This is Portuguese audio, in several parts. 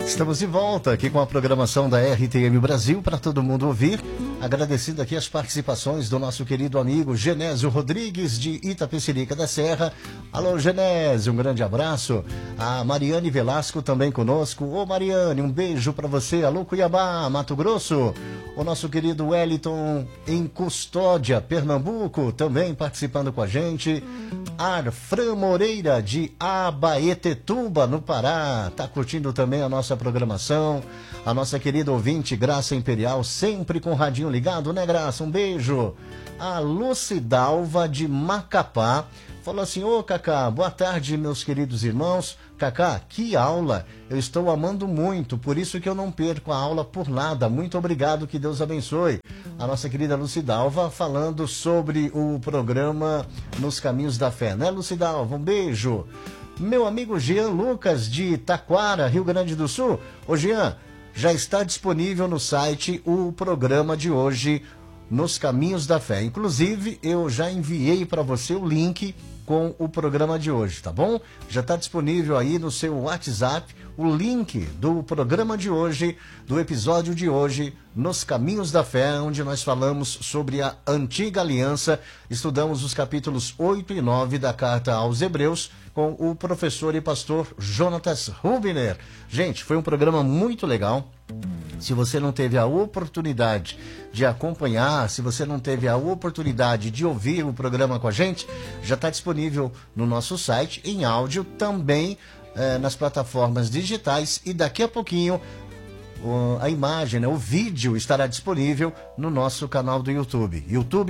Estamos de volta aqui com a programação da RTM Brasil para todo mundo ouvir. Agradecendo aqui as participações do nosso querido amigo Genésio Rodrigues de Itapecerica da Serra. Alô, Genésio, um grande abraço. A Mariane Velasco também conosco. Ô, Mariane, um beijo para você. Alô, Cuiabá, Mato Grosso. O nosso querido Wellington em Custódia, Pernambuco, também participando com a gente. Arfran Moreira de Abaetetuba, no Pará, tá curtindo também a nossa programação. A nossa querida ouvinte Graça Imperial, sempre com o radinho ligado, né, Graça? Um beijo. A Lucidalva de Macapá falou assim: ô, Cacá, boa tarde, meus queridos irmãos. Cacá, que aula, eu estou amando muito, por isso que eu não perco a aula por nada. Muito obrigado, que Deus abençoe. A nossa querida Lucidalva falando sobre o programa Nos Caminhos da Fé, né, Lucidalva? Um beijo. Meu amigo Jean Lucas de Taquara, Rio Grande do Sul. Ô, Jean, já está disponível no site o programa de hoje, Nos Caminhos da Fé. Inclusive, eu já enviei para você o link com o programa de hoje, tá bom? Já está disponível aí no seu WhatsApp o link do programa de hoje, do episódio de hoje, Nos Caminhos da Fé, onde nós falamos sobre a Antiga Aliança, estudamos os capítulos 8 e 9 da Carta aos Hebreus, com o professor e pastor Jonatas Rubiner. Gente, foi um programa muito legal. Se você não teve a oportunidade de acompanhar, se você não teve a oportunidade de ouvir o programa com a gente, já está disponível no nosso site, em áudio, também nas plataformas digitais, e daqui a pouquinho a imagem, né, o vídeo estará disponível no nosso canal do YouTube,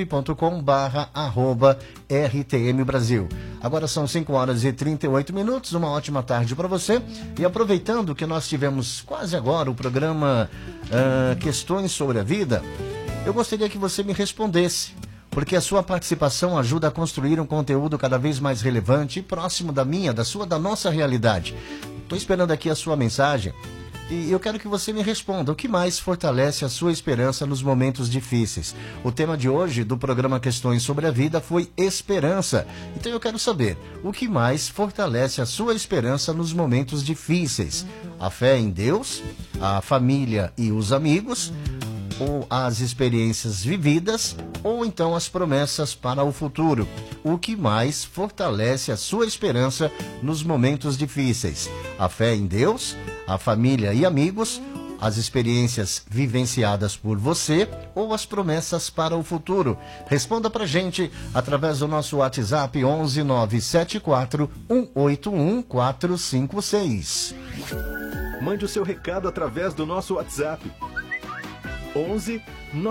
youtube.com/RTM Brasil. Agora são 5 horas e 38 minutos, uma ótima tarde para você. E aproveitando que nós tivemos quase agora o programa Questões sobre a Vida, eu gostaria que você me respondesse, porque a sua participação ajuda a construir um conteúdo cada vez mais relevante e próximo da minha, da nossa realidade. Estou esperando aqui a sua mensagem. E eu quero que você me responda, o que mais fortalece a sua esperança nos momentos difíceis? O tema de hoje do programa Questões sobre a Vida foi esperança. Então eu quero saber, o que mais fortalece a sua esperança nos momentos difíceis? A fé em Deus, a família e os amigos, ou as experiências vividas, ou então as promessas para o futuro? O que mais fortalece a sua esperança nos momentos difíceis? A fé em Deus, a família e amigos, as experiências vivenciadas por você ou as promessas para o futuro? Responda pra gente através do nosso WhatsApp 11 974 181 456. Mande o seu recado através do nosso WhatsApp 11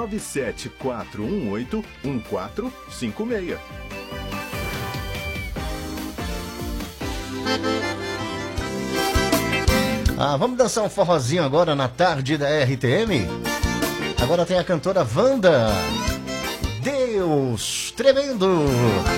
97418 1456. Vamos dançar um forrozinho agora na tarde da RTM? Agora tem a cantora Wanda. Deus tremendo!